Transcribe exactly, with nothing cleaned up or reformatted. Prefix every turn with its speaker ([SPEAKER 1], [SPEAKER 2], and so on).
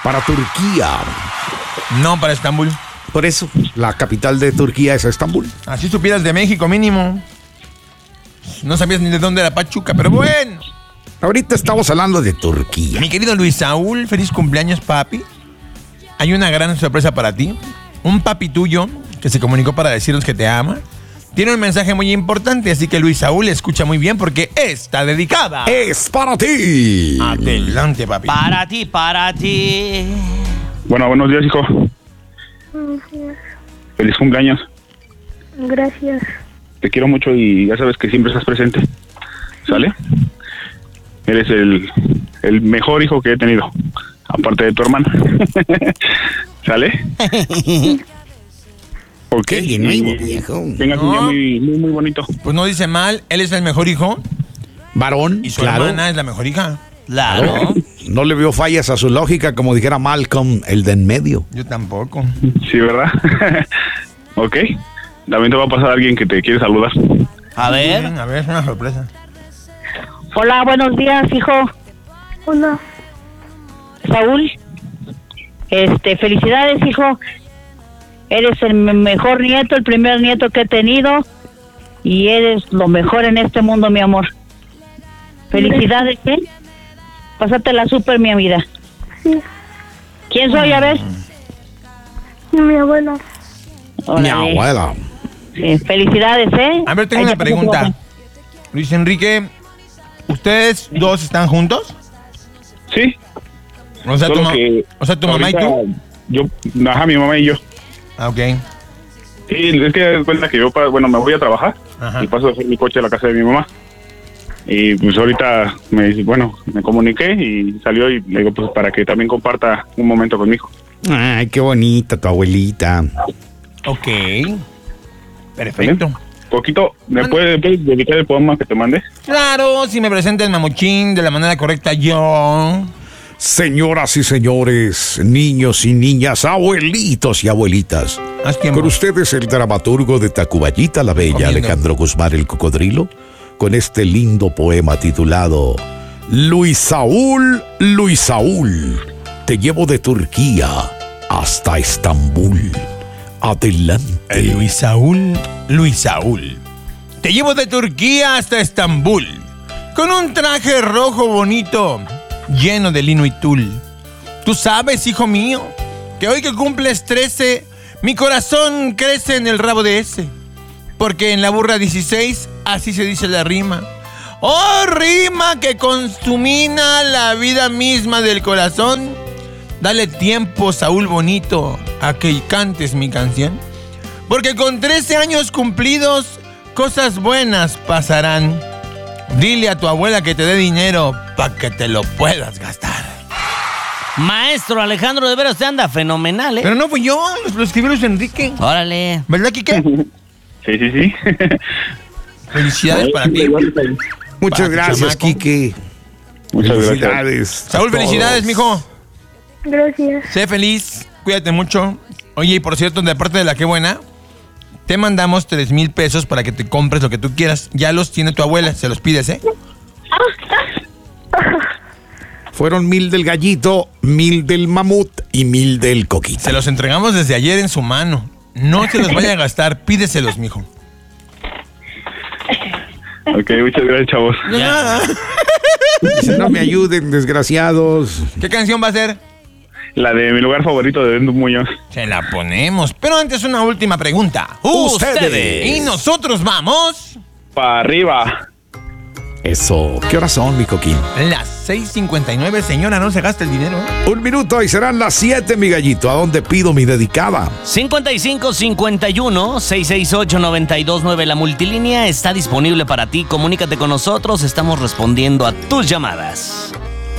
[SPEAKER 1] para Turquía.
[SPEAKER 2] No, para Estambul.
[SPEAKER 1] Por eso, la capital de Turquía es Estambul.
[SPEAKER 2] Así supieras de México mínimo. No sabías ni de dónde era Pachuca, pero bueno.
[SPEAKER 1] Ahorita estamos hablando de Turquía.
[SPEAKER 2] Mi querido Luis Saúl, feliz cumpleaños, papi. Hay una gran sorpresa para ti. Un papi tuyo que se comunicó para decirnos que te ama. Tiene un mensaje muy importante, así que Luis Saúl escucha muy bien porque está dedicada.
[SPEAKER 1] Es para ti.
[SPEAKER 2] Adelante, papi.
[SPEAKER 3] Para ti, para ti.
[SPEAKER 4] Bueno, buenos días, hijo.
[SPEAKER 5] Buenos días.
[SPEAKER 4] Feliz cumpleaños.
[SPEAKER 5] Gracias.
[SPEAKER 4] Te quiero mucho y ya sabes que siempre estás presente. ¿Sale? Eres el, el mejor hijo que he tenido, aparte de tu hermana. ¿Sale? Ok.
[SPEAKER 1] Qué de nuevo, viejo.
[SPEAKER 4] Tengas un día muy, muy, muy bonito.
[SPEAKER 2] Pues no dice mal, él es el mejor hijo
[SPEAKER 1] Varón,
[SPEAKER 2] y su
[SPEAKER 1] claro.
[SPEAKER 2] hermana es la mejor hija.
[SPEAKER 3] Claro.
[SPEAKER 1] No le veo fallas a su lógica, como dijera Malcolm, el de en medio.
[SPEAKER 2] Yo tampoco.
[SPEAKER 4] Sí, ¿verdad? Ok. También te va a pasar alguien que te quiere saludar.
[SPEAKER 3] A ver.
[SPEAKER 2] Bien, a ver, es una sorpresa.
[SPEAKER 6] Hola, buenos días, hijo.
[SPEAKER 5] Hola.
[SPEAKER 6] Saúl. Este, felicidades, hijo. Eres el me- mejor nieto, el primer nieto que he tenido. Y eres lo mejor en este mundo, mi amor. Felicidades, ¿eh? Pásatela súper, mi vida.
[SPEAKER 5] Sí.
[SPEAKER 6] ¿Quién soy? A ver.
[SPEAKER 5] Mi abuela.
[SPEAKER 1] Mi
[SPEAKER 6] Órale.
[SPEAKER 1] abuela.
[SPEAKER 6] Sí, felicidades, ¿eh?
[SPEAKER 2] A ver, tengo
[SPEAKER 6] Ay,
[SPEAKER 2] una
[SPEAKER 6] ya te
[SPEAKER 2] pregunta.
[SPEAKER 6] puedo-
[SPEAKER 2] Luis Enrique, ¿ustedes dos están juntos?
[SPEAKER 4] Sí.
[SPEAKER 2] O sea, tu,
[SPEAKER 4] Solo
[SPEAKER 2] ma-
[SPEAKER 4] que
[SPEAKER 2] o sea, tu mamá y
[SPEAKER 4] ahorita
[SPEAKER 2] tú.
[SPEAKER 4] Yo, ajá, mi mamá y yo.
[SPEAKER 2] Ah, ok.
[SPEAKER 4] Sí, es que das cuenta que yo, pa- bueno, me voy a trabajar.
[SPEAKER 2] Ajá.
[SPEAKER 4] Y paso a hacer mi coche a la casa de mi mamá. Y pues ahorita me dice, bueno, me comuniqué y salió y le digo, pues para que también comparta un momento conmigo.
[SPEAKER 1] Ay, qué bonita tu abuelita.
[SPEAKER 2] Ok. Perfecto.
[SPEAKER 4] Poquito, ¿me puedes, puedes dedicar el poema que te mandé?
[SPEAKER 2] Claro, si me presenta el mamuchín de la manera correcta, yo.
[SPEAKER 1] Señoras y señores, niños y niñas, abuelitos y abuelitas.
[SPEAKER 2] Haz tiempo.
[SPEAKER 1] Con ustedes el dramaturgo de Tacubayita la Bella,
[SPEAKER 2] Comiendo.
[SPEAKER 1] Alejandro Guzmán el Cocodrilo, con este lindo poema titulado Luis Saúl, Luis Saúl, te llevo de Turquía hasta Estambul. Adelante.
[SPEAKER 2] El Luis Saúl, Luis Saúl. Te llevo de Turquía hasta Estambul, con un traje rojo bonito, lleno de lino y tul. Tú sabes, hijo mío, que hoy que cumples trece, mi corazón crece en el rabo de ese. Porque en la burra dieciséis, así se dice la rima. Oh, rima que consumina la vida misma del corazón. Dale tiempo, Saúl bonito, a que cantes mi canción. Porque con trece años cumplidos, cosas buenas pasarán. Dile a tu abuela que te dé dinero para que te lo puedas gastar.
[SPEAKER 3] Maestro Alejandro, de veras usted anda fenomenal, ¿eh?
[SPEAKER 2] Pero no fui yo, lo escribió Luis Enrique.
[SPEAKER 3] Órale.
[SPEAKER 2] ¿Verdad, Quique?
[SPEAKER 4] Sí, sí, sí.
[SPEAKER 2] Felicidades para ti.
[SPEAKER 1] Muchas
[SPEAKER 2] Para tu
[SPEAKER 1] gracias,
[SPEAKER 2] chamaco.
[SPEAKER 1] Quique.
[SPEAKER 4] Muchas gracias.
[SPEAKER 1] Felicidades. a
[SPEAKER 2] Saúl,
[SPEAKER 1] todos.
[SPEAKER 2] felicidades, mijo.
[SPEAKER 5] Gracias.
[SPEAKER 2] Sé feliz, cuídate mucho. Oye, y por cierto, de parte de la que buena, te mandamos tres mil pesos para que te compres lo que tú quieras. Ya los tiene tu abuela, se los pides, ¿eh?
[SPEAKER 1] Fueron mil del gallito, mil del mamut y mil del coquito.
[SPEAKER 2] Se los entregamos desde ayer en su mano. No se los vaya a gastar, pídeselos, mijo.
[SPEAKER 4] Ok, muchas gracias, chavos.
[SPEAKER 2] De
[SPEAKER 3] Ya.
[SPEAKER 2] nada.
[SPEAKER 1] Dice, no me ayuden, desgraciados.
[SPEAKER 2] ¿Qué canción va a ser?
[SPEAKER 4] La de mi lugar favorito de Dendo Muñoz.
[SPEAKER 2] Se la ponemos. Pero antes una última pregunta.
[SPEAKER 1] Ustedes.
[SPEAKER 2] Y nosotros vamos...
[SPEAKER 4] Para arriba.
[SPEAKER 1] Eso. ¿Qué horas son, mi coquín?
[SPEAKER 2] Las seis cincuenta y nueve, señora, no se gasta el dinero.
[SPEAKER 1] Un minuto y serán las siete, mi gallito. ¿A dónde pido mi dedicada?
[SPEAKER 3] cincuenta y cinco cincuenta y uno, seiscientos sesenta y ocho, noventa y dos nueve. La multilínea está disponible para ti. Comunícate con nosotros. Estamos respondiendo a tus llamadas.